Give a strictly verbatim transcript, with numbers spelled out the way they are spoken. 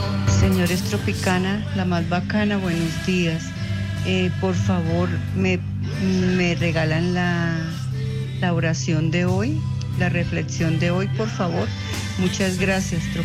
Señores Tropicana, la más bacana, buenos días. Eh, por favor, me, me regalan la, la oración de hoy, la reflexión de hoy, por favor. Muchas gracias,